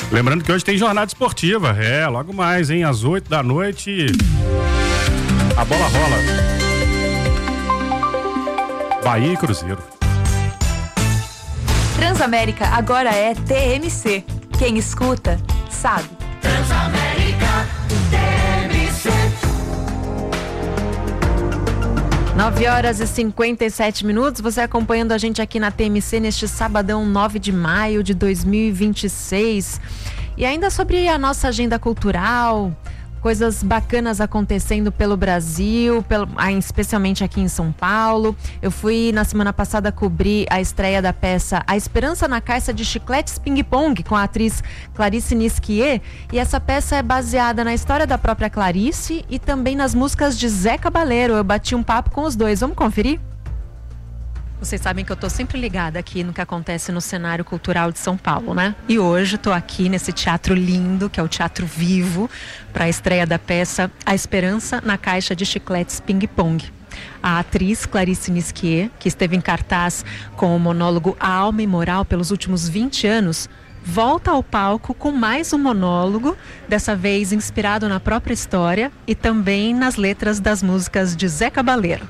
Lembrando que hoje tem jornada esportiva, logo mais, hein, às 8 da noite, a bola rola. Bahia e Cruzeiro. Transamérica agora é TMC. Quem escuta, sabe. Transamérica, TMC. 9h57. Você acompanhando a gente aqui na TMC neste sabadão 9 de maio de 2026. E ainda sobre a nossa agenda cultural, coisas bacanas acontecendo pelo Brasil, especialmente aqui em São Paulo. Eu fui na semana passada cobrir a estreia da peça A Esperança na Caixa de Chicletes Ping Pong, com a atriz Clarice Nisquier. E essa peça é baseada na história da própria Clarice e também nas músicas de Zé Cabaleiro. Eu bati um papo com os dois. Vamos conferir? Vocês sabem que eu tô sempre ligada aqui no que acontece no cenário cultural de São Paulo, né? E hoje tô aqui nesse teatro lindo, que é o Teatro Vivo, para a estreia da peça A Esperança na Caixa de Chicletes Ping Pong. A atriz Clarice Nisquier, que esteve em cartaz com o monólogo A Alma Imoral pelos últimos 20 anos, volta ao palco com mais um monólogo, dessa vez inspirado na própria história e também nas letras das músicas de Zé Cabaleiro.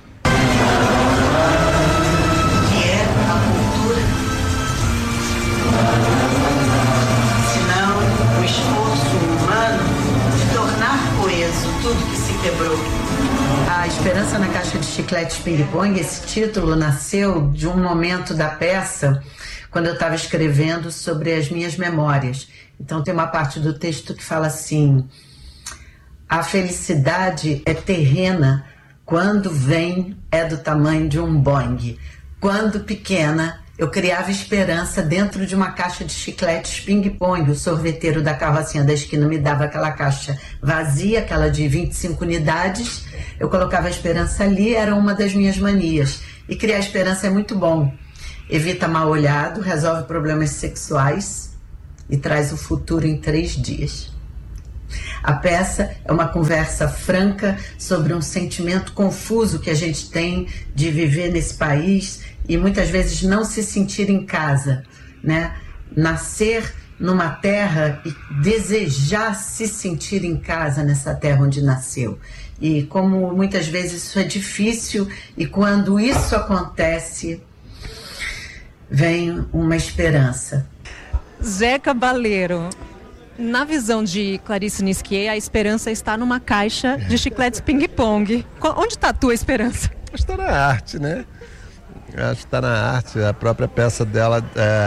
Tudo que se quebrou. A Esperança na Caixa de Chicletes Ping Pong, esse título nasceu de um momento da peça, quando eu estava escrevendo sobre as minhas memórias. Então tem uma parte do texto que fala assim: a felicidade é terrena, quando vem é do tamanho de um boing. Quando pequena, eu criava esperança dentro de uma caixa de chicletes ping-pong. O sorveteiro da carrocinha da esquina me dava aquela caixa vazia, aquela de 25 unidades. Eu colocava a esperança ali, era uma das minhas manias. E criar esperança é muito bom. Evita mal-olhado, resolve problemas sexuais e traz o futuro em 3 dias. A peça é uma conversa franca sobre um sentimento confuso que a gente tem de viver nesse país e muitas vezes não se sentir em casa, né? Nascer numa terra e desejar se sentir em casa nessa terra onde nasceu. E como muitas vezes isso é difícil, e quando isso acontece, vem uma esperança. Zé Cabaleiro, na visão de Clarice Nisquier, a esperança está numa caixa de chicletes ping-pong. Onde está a tua esperança? Está na arte, né? Acho que está na arte. A própria peça dela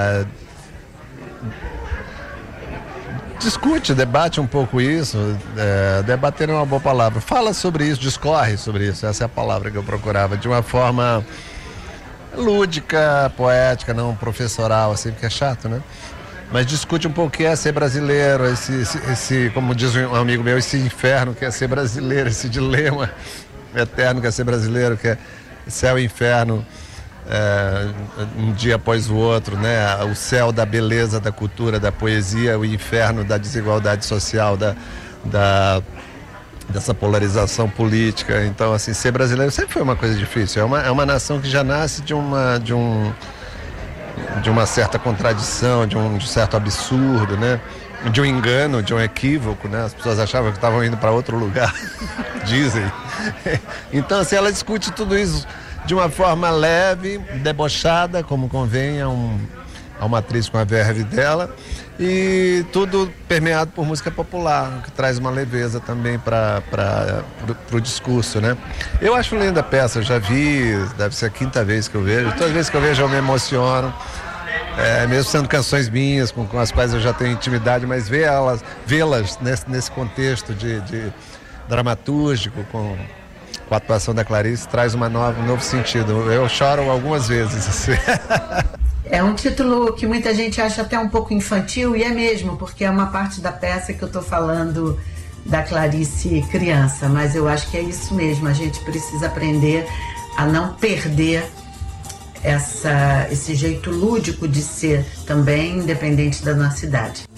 discute, debate um pouco isso. Debater é uma boa palavra. Fala sobre isso, discorre sobre isso. Essa é a palavra que eu procurava. De uma forma lúdica, poética, não professoral, assim, porque é chato, né? Mas discute um pouco o que é ser brasileiro, esse, como diz um amigo meu, esse inferno que é ser brasileiro, esse dilema eterno que é ser brasileiro, que é céu e inferno, um dia após o outro, né? O céu da beleza, da cultura, da poesia, o inferno da desigualdade social, dessa polarização política. Então, assim, ser brasileiro sempre foi uma coisa difícil. É uma nação que já nasce de uma certa contradição, de um certo absurdo, né? De um engano, de um equívoco, né? As pessoas achavam que estavam indo para outro lugar, dizem. Então, assim, ela discute tudo isso de uma forma leve, debochada, como convém a uma atriz com a verve dela, e tudo permeado por música popular, que traz uma leveza também para o discurso, né? Eu acho linda a peça, eu já vi, deve ser a 5ª vez que eu vejo. Toda vez que eu vejo eu me emociono, mesmo sendo canções minhas, com as quais eu já tenho intimidade, mas vê-las nesse contexto de dramatúrgico, com a atuação da Clarice, traz um novo sentido. Eu choro algumas vezes. Assim. É um título que muita gente acha até um pouco infantil, e é mesmo, porque é uma parte da peça que eu estou falando da Clarice criança, mas eu acho que é isso mesmo, a gente precisa aprender a não perder esse jeito lúdico de ser também, independente da nossa idade.